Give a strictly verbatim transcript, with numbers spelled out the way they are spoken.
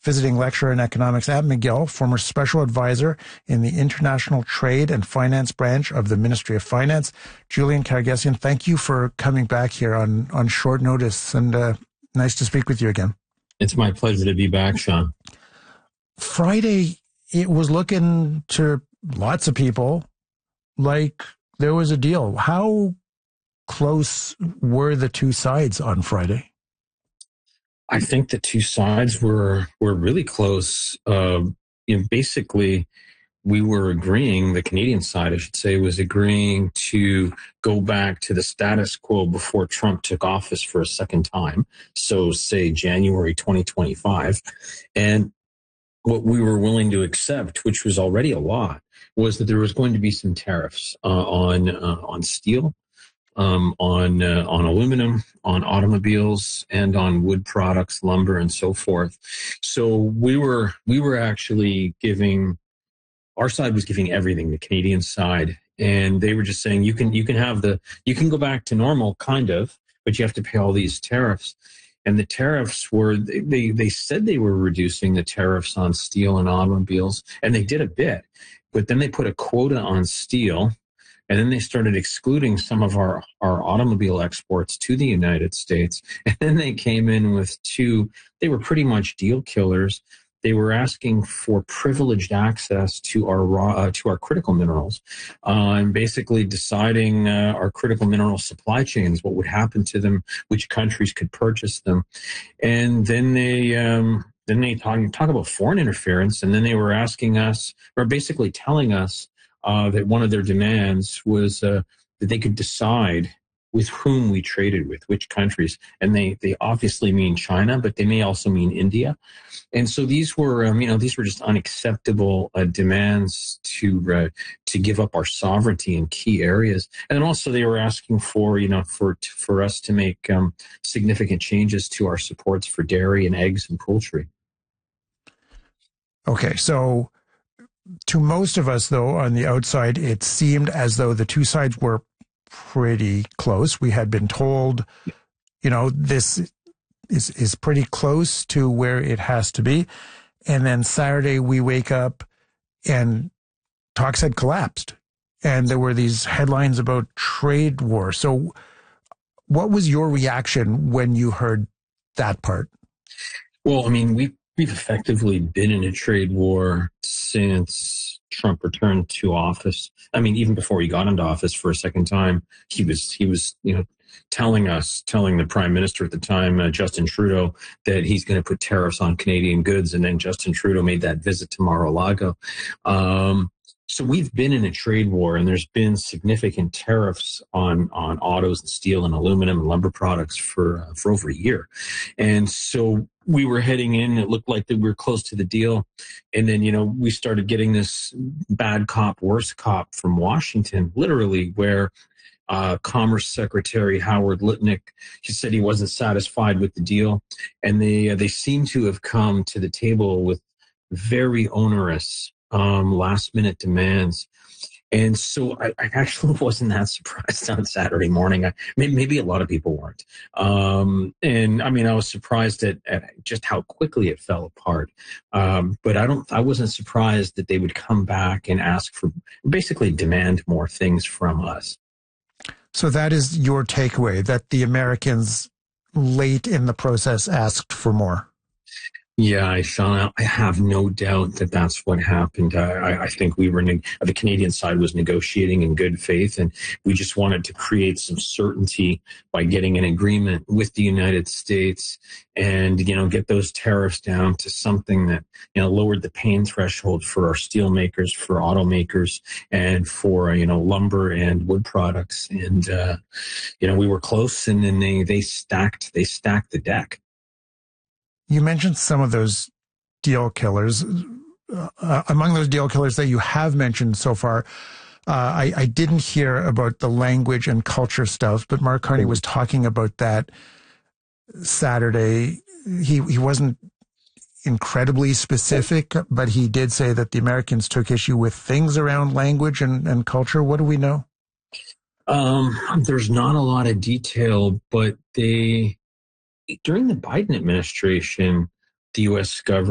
visiting lecturer in economics at McGill, former special advisor in the International Trade and Finance branch of the Ministry of Finance. Julian Karagesian, thank you for coming back here on, on short notice, and uh, nice to speak with you again. It's my pleasure to be back, Sean. Friday, it was looking to lots of people like there was a deal. How close were the two sides on Friday? I think the two sides were were really close. Uh, you know, basically, we were agreeing, the Canadian side, I should say, was agreeing to go back to the status quo before Trump took office for a second time. So say January twenty twenty-five. And what we were willing to accept, which was already a lot, was that there was going to be some tariffs uh, on uh, on steel, um, on uh, on aluminum, on automobiles, and on wood products, lumber, and so forth. So we were we were actually giving, our side was giving everything, the Canadian side, and they were just saying you can you can have the you can go back to normal, kind of, but you have to pay all these tariffs. And the tariffs were, they, they said they were reducing the tariffs on steel and automobiles, and they did a bit. But then they put a quota on steel, and then they started excluding some of our, our automobile exports to the United States. And then they came in with two, they were pretty much deal killers. They were asking for privileged access to our raw, uh, to our critical minerals, uh, and basically deciding uh, our critical mineral supply chains, what would happen to them, which countries could purchase them, and then they um, then they talk, talk about foreign interference, and then they were asking us, or basically telling us uh, that one of their demands was uh, that they could decide with whom we traded with, which countries. And they, they obviously mean China, but they may also mean India. And so these were, um, you know, these were just unacceptable uh, demands to, uh, to give up our sovereignty in key areas. And then also they were asking for, you know, for, for us to make um, significant changes to our supports for dairy and eggs and poultry. Okay. So to most of us, though, on the outside, it seemed as though the two sides were pretty close. We had been told, you know, this is is pretty close to where it has to be. And then Saturday we wake up and talks had collapsed. And there were these headlines about trade war. So what was your reaction when you heard that part? Well, I mean, we we've effectively been in a trade war since Trump returned to office. I mean, even before he got into office for a second time, he was, he was, you know, telling us, telling the prime minister at the time, uh, Justin Trudeau, that he's going to put tariffs on Canadian goods. And then Justin Trudeau made that visit to Mar-a-Lago. Um, so we've been in a trade war, and there's been significant tariffs on, on autos and steel and aluminum and lumber products for, uh, for over a year. And so we were heading in, it looked like that we were close to the deal. And then, you know, we started getting this bad cop, worse cop from Washington, literally, where uh, Commerce Secretary Howard Lutnick, he said he wasn't satisfied with the deal. And they, uh, they seem to have come to the table with very onerous um, last minute demands. And so I, I actually wasn't that surprised on Saturday morning. I, maybe, maybe a lot of people weren't. Um, and I mean, I was surprised at, at just how quickly it fell apart. Um, but I don't, I wasn't surprised that they would come back and ask for, basically demand more things from us. So that is your takeaway, that the Americans late in the process asked for more. Yeah, Sean, I have no doubt that that's what happened. I, I think we were, the Canadian side was negotiating in good faith, and we just wanted to create some certainty by getting an agreement with the United States and, you know, get those tariffs down to something that, you know, lowered the pain threshold for our steel makers, for automakers, and for, you know, lumber and wood products. And, uh, you know, we were close, and then they, they stacked, they stacked the deck. You mentioned some of those deal killers. Uh, among those deal killers that you have mentioned so far, uh, I, I didn't hear about the language and culture stuff, but Mark Carney was talking about that Saturday. He he wasn't incredibly specific, but he did say that the Americans took issue with things around language and, and culture. What do we know? Um, there's not a lot of detail, but they... During the Biden administration, the U S government